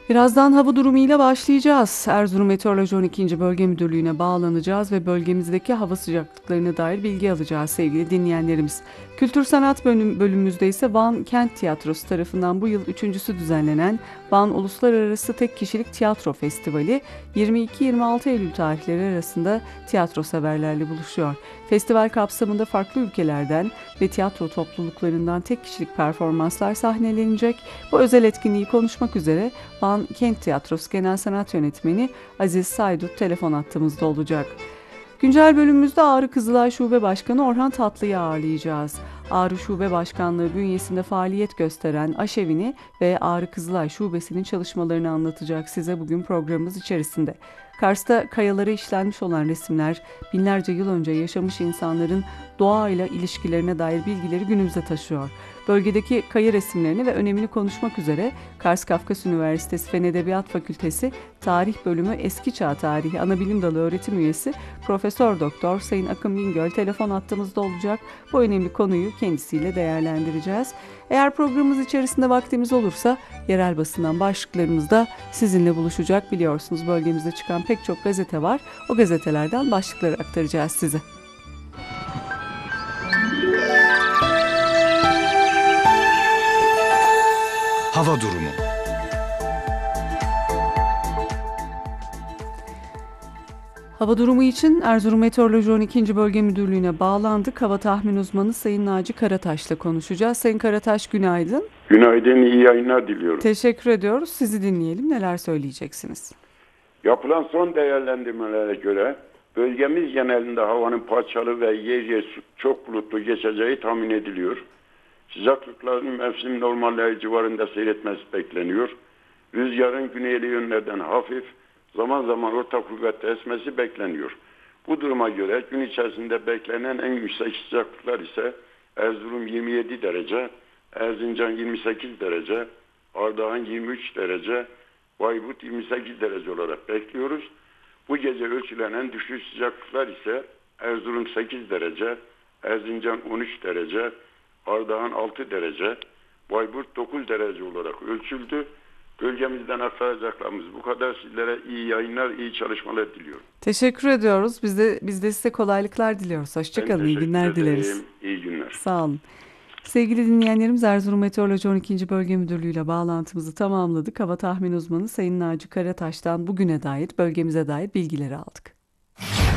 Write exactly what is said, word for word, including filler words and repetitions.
Birazdan hava durumuyla başlayacağız. Erzurum Meteoroloji on ikinci. Bölge Müdürlüğü'ne bağlanacağız ve bölgemizdeki hava sıcaklıklarına dair bilgi alacağız sevgili dinleyenlerimiz. Kültür Sanat bölüm, bölümümüzde ise Van Kent Tiyatrosu tarafından bu yıl üçüncüsü düzenlenen Van Uluslararası Tek Kişilik Tiyatro Festivali yirmi iki yirmi altı Eylül tarihleri arasında tiyatro severlerle buluşuyor. Festival kapsamında farklı ülkelerden ve tiyatro topluluklarından tek kişilik performanslar sahnelenecek. Bu özel etkinliği konuşmak üzere Van Kent Tiyatrosu Genel Sanat Yönetmeni Aziz Saydut telefon hattımızda olacak. Güncel bölümümüzde Ağrı Kızılay Şube Başkanı Orhan Tatlı'yı ağırlayacağız. Ağrı Şube Başkanlığı bünyesinde faaliyet gösteren Aşevini ve Ağrı Kızılay Şubesi'nin çalışmalarını anlatacak size bugün programımız içerisinde. Kars'ta kayalara işlenmiş olan resimler, binlerce yıl önce yaşamış insanların doğayla ilişkilerine dair bilgileri günümüze taşıyor. Bölgedeki kaya resimlerini ve önemini konuşmak üzere Kars Kafkas Üniversitesi Fen Edebiyat Fakültesi Tarih Bölümü Eski Çağ Tarihi Anabilim Dalı öğretim üyesi Profesör Doktor Sayın Akın Bingöl telefon hattımızda olacak. Bu önemli konuyu kendisiyle değerlendireceğiz. Eğer programımız içerisinde vaktimiz olursa yerel basından başlıklarımızda sizinle buluşacak. Biliyorsunuz bölgemizde çıkan pek çok gazete var. O gazetelerden başlıkları aktaracağız size. Hava durumu. Hava durumu için Erzurum Meteoroloji on ikinci. Bölge Müdürlüğü'ne bağlandık. Hava tahmin uzmanı Sayın Naci Karataş'la konuşacağız. Sayın Karataş günaydın. Günaydın, iyi yayınlar diliyorum. Teşekkür ediyoruz. Sizi dinleyelim. Neler söyleyeceksiniz? Yapılan son değerlendirmelere göre bölgemiz genelinde havanın parçalı ve yer yer çok bulutlu geçeceği tahmin ediliyor. Sıcaklıkların mevsim normalleri civarında seyretmesi bekleniyor. Rüzgarın güneyli yönlerden hafif, zaman zaman orta kuvvetle esmesi bekleniyor. Bu duruma göre gün içerisinde beklenen en yüksek sıcaklıklar ise Erzurum yirmi yedi derece, Erzincan yirmi sekiz derece, Ardahan yirmi üç derece, Bayburt yirmi sekiz derece olarak bekliyoruz. Bu gece ölçülen en düşük sıcaklıklar ise Erzurum sekiz derece, Erzincan on üç derece, Ardahan altı derece, Bayburt dokuz derece olarak ölçüldü. Bölgemizden aktaracaklarımız bu kadar. Sizlere iyi yayınlar, iyi çalışmalar diliyorum. Teşekkür ediyoruz. Biz de, biz de size kolaylıklar diliyoruz. Hoşçakalın. İyi günler dileriz. İyi günler. Sağ olun. Sevgili dinleyenlerimiz, Erzurum Meteoroloji on ikinci. Bölge Müdürlüğü ile bağlantımızı tamamladık. Hava tahmin uzmanı Sayın Naci Karataş'tan bugüne dair, bölgemize dair bilgileri aldık.